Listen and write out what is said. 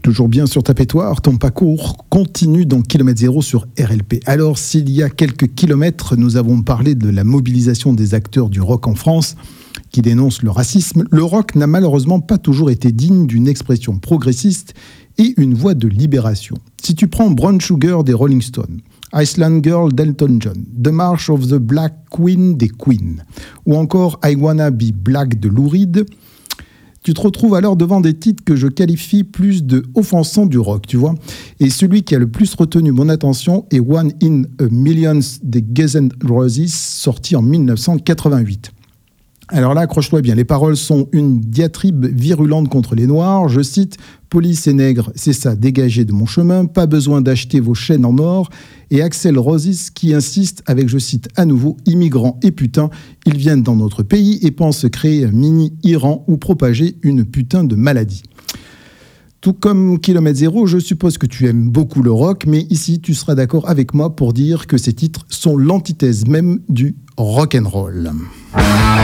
Toujours bien sur Tapetoir, ton parcours continue dans Kilomètre Zéro sur RLP. Alors, s'il y a quelques kilomètres, nous avons parlé de la mobilisation des acteurs du rock en France qui dénoncent le racisme, le rock n'a malheureusement pas toujours été digne d'une expression progressiste et une voie de libération. Si tu prends Brown Sugar des Rolling Stones, Iceland Girl d'Elton John, The March of the Black Queen des Queen, ou encore I Wanna Be Black de Lou Reed, tu te retrouves alors devant des titres que je qualifie plus de offensants du rock, tu vois. Et celui qui a le plus retenu mon attention est One in a Million des Guns N' Roses, sorti en 1988. Alors là, accroche-toi bien, les paroles sont une diatribe virulente contre les Noirs. Je cite « Police et nègres, c'est ça, dégagez de mon chemin, pas besoin d'acheter vos chaînes en or ». Et Axl Rose qui insiste avec, je cite à nouveau, « immigrants et putains, ils viennent dans notre pays et pensent créer un mini-Iran ou propager une putain de maladie ». Tout comme Kilomètre Zéro, je suppose que tu aimes beaucoup le rock, mais ici tu seras d'accord avec moi pour dire que ces titres sont l'antithèse même du rock'n'roll.